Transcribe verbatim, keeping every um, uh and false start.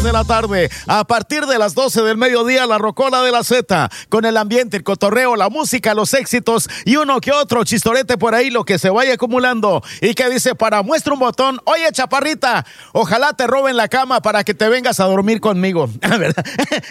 de la tarde. A partir de las doce del mediodía, la rocola de la Z, con el ambiente, el cotorreo, la música, los éxitos y uno que otro chistorete por ahí, lo que se vaya acumulando. Y que dice, para muestra un botón, oye, chaparrita, ojalá te roben la cama para que te vengas a dormir conmigo. ¿Verdad?